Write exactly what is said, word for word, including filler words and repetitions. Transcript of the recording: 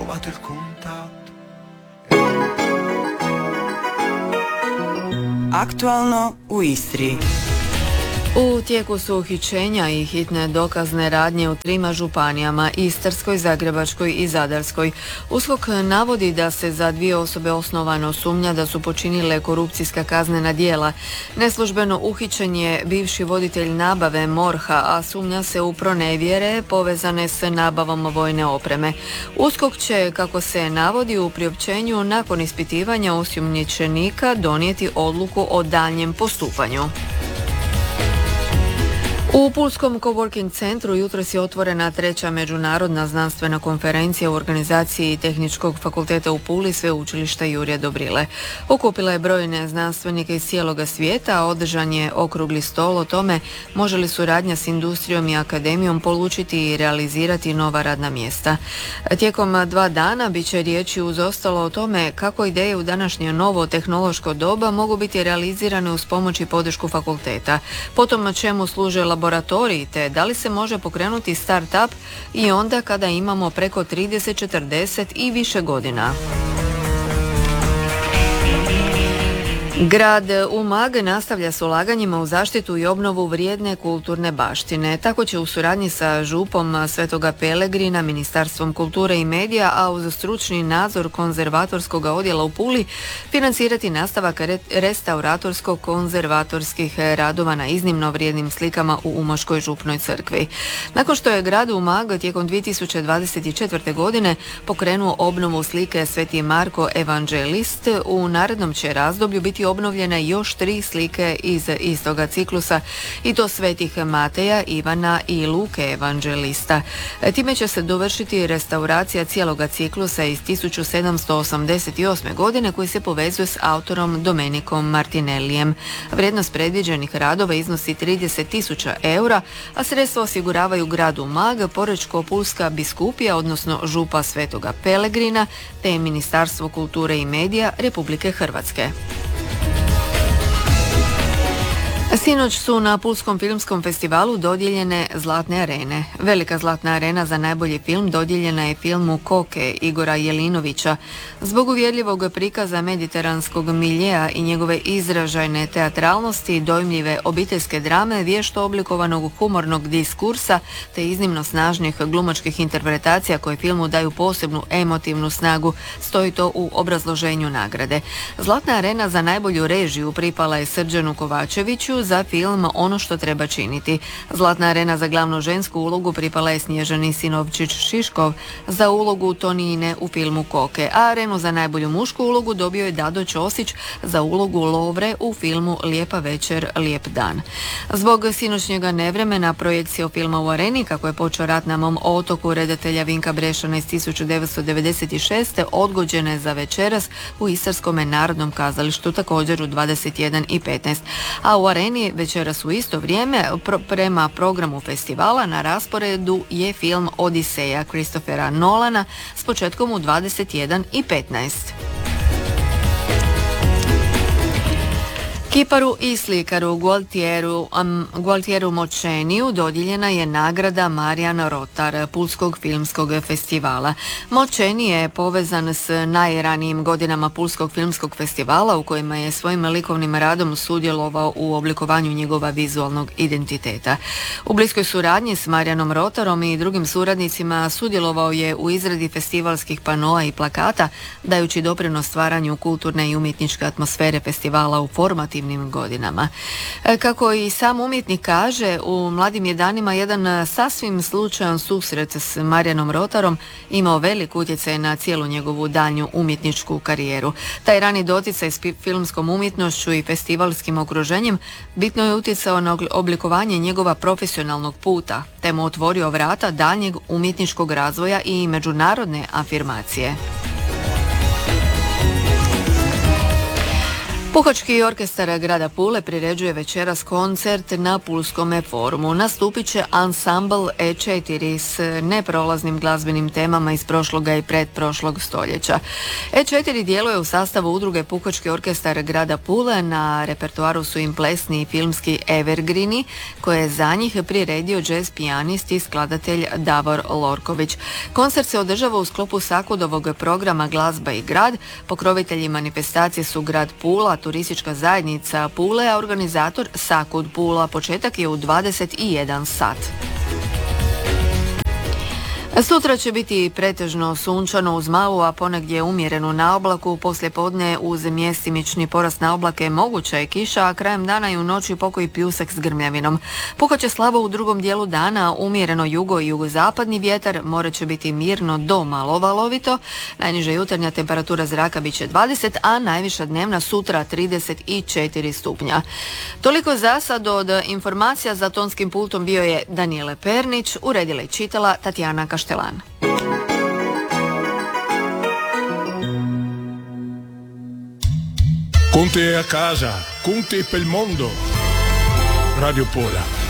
trovato il contatto. Aktualno u Istri. U tijeku su uhićenja i hitne dokazne radnje u trima županijama, Istarskoj, Zagrebačkoj i Zadarskoj. USKOK navodi da se za dvije osobe osnovano sumnja da su počinile korupcijska kaznena djela. Neslužbeno uhićen je bivši voditelj nabave MORH-a, a sumnja se u pronevjere povezane s nabavom vojne opreme. USKOK će, kako se navodi u priopćenju, nakon ispitivanja osumnjičenika donijeti odluku o daljnjem postupanju. U Pulskom coworking centru jutros je otvorena treća međunarodna znanstvena konferencija u organizaciji Tehničkog fakulteta u Puli Sveučilišta Jurja Dobrile. Okupila je brojne znanstvenike iz cijeloga svijeta, a održan je okrugli stol o tome može li suradnja s industrijom i akademijom polučiti i realizirati nova radna mjesta. Tijekom dva dana bit će riječi uz ostalo o tome kako ideje u današnje novo tehnološko doba mogu biti realizirane uz pomoć i podršku fakulteta. Potom čemu služe laboratoriji, te da li se može pokrenuti start-up i onda kada imamo preko trideset, četrdeset i više godina. Grad Umag nastavlja s ulaganjima u zaštitu i obnovu vrijedne kulturne baštine. Tako će u suradnji sa župom Svetoga Pelegrina, Ministarstvom kulture i medija, a uz stručni nadzor konzervatorskog odjela u Puli, financirati nastavak restauratorsko-konzervatorskih radova na iznimno vrijednim slikama u Umaškoj župnoj crkvi. Nakon što je grad Umag tijekom dvije tisuće dvadeset četvrte. godine pokrenuo obnovu slike Sveti Marko Evanđelist, u narednom će razdoblju biti obnovljene još tri slike iz istoga ciklusa, i to svetih Mateja, Ivana i Luke Evanđelista. Time će se dovršiti restauracija cijeloga ciklusa iz tisuću sedamsto osamdeset osme. godine koji se povezuje s autorom Domenikom Martinellijem. Vrijednost predviđenih radova iznosi trideset tisuća eura, a sredstva osiguravaju grad Umag, Porečko-pulska biskupija, odnosno župa Svetoga Pelegrina, te Ministarstvo kulture i medija Republike Hrvatske. Sinoć su na Pulskom filmskom festivalu dodijeljene Zlatne arene. Velika Zlatna arena za najbolji film dodijeljena je filmu Koke Igora Jelinovića. Zbog uvjerljivog prikaza mediteranskog miljeja i njegove izražajne teatralnosti, dojmljive obiteljske drame, vješto oblikovanog humornog diskursa te iznimno snažnih glumačkih interpretacija koje filmu daju posebnu emotivnu snagu, stoji to u obrazloženju nagrade. Zlatna arena za najbolju režiju pripala je Srđanu Kovačeviću za film Ono što treba činiti. Zlatna arena za glavnu žensku ulogu pripala je Snježani Sinovčić-Šiškov za ulogu Tonine u filmu Koke, a arenu za najbolju mušku ulogu dobio je Dado Ćosić za ulogu Lovre u filmu Lijepa večer, lijep dan. Zbog sinoćnjega nevremena projekcije filma u areni, kako je počeo rat na mom otoku redatelja Vinka Brešana iz tisuću devetsto devedeset šeste. odgođene za večeras u Istarskome narodnom kazalištu, također u dvadeset jedan i petnaest. A u areni večeras u isto vrijeme pro, prema programu festivala na rasporedu je film Odiseja Christophera Nolana s početkom u dvadeset jedan i petnaest. Kiparu i slikaru Gualtieru, um, Gualtieru Močeniju dodijeljena je nagrada Marijan Rotar Pulskog filmskog festivala. Močeni je povezan s najranijim godinama Pulskog filmskog festivala, u kojima je svojim likovnim radom sudjelovao u oblikovanju njegova vizualnog identiteta. U bliskoj suradnji s Marijanom Rotarom i drugim suradnicima sudjelovao je u izradi festivalskih panoa i plakata, dajući doprinos stvaranju kulturne i umjetničke atmosfere festivala u formativnim godinama. Kako i sam umjetnik kaže, u mladim je danima jedan sasvim slučajan susret s Marijanom Rotarom imao velik utjecaj na cijelu njegovu daljnju umjetničku karijeru. Taj rani doticaj s filmskom umjetnošću i festivalskim okruženjem bitno je utjecao na oblikovanje njegova profesionalnog puta, te mu otvorio vrata daljnjeg umjetničkog razvoja i međunarodne afirmacije. Puhački orkestar grada Pule priređuje večeras koncert na Pulskome forumu. Nastupit će ansambl E četiri s neprolaznim glazbenim temama iz prošloga i pretprošlog stoljeća. E četiri djeluje u sastavu udruge Puhački orkestar grada Pule, na repertoaru su im plesni i filmski evergreeni koje je za njih priredio jazz pijanist i skladatelj Davor Lorković. Koncert se održava u sklopu Sakudovog programa Glazba i grad. Pokrovitelji manifestacije su grad Pula, Turistička zajednica Pule, a organizator Sakud Pula. Početak je u dvadeset jedan sat. Sutra će biti pretežno sunčano uz malu, a ponegdje umjerenu naoblaku. Poslijepodne uz mjestimični porast naoblake moguća je kiša, a krajem dana i u noći pokoji pljusak s grmljavinom. Puhat će slabo u drugom dijelu dana, umjereno jugo i jugozapadni vjetar, more će biti mirno do malo valovito. Najniža jutarnja temperatura zraka bit će dvadeset, a najviša dnevna sutra trideset četiri stupnja. Toliko za sad. Od informacija za tonskim pultom bio je Danijele Pernić, uredila i čitala Tatjana Kaštelan. Con te a casa, con te pel mondo. Radio Pola.